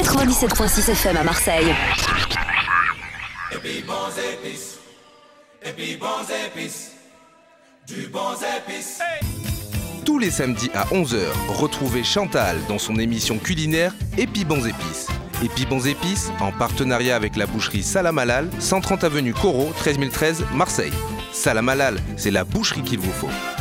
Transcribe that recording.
97.6 FM à Marseille. Et puis bons épices, et puis bons épices, du bons épices. Tous les samedis à 11h, retrouvez Chantal dans son émission culinaire Épi Bons Épices. Épi Bons Épices, en partenariat avec la boucherie Salam Halal, 130 avenue Corot, 13013, Marseille. Salam Halal, c'est la boucherie qu'il vous faut.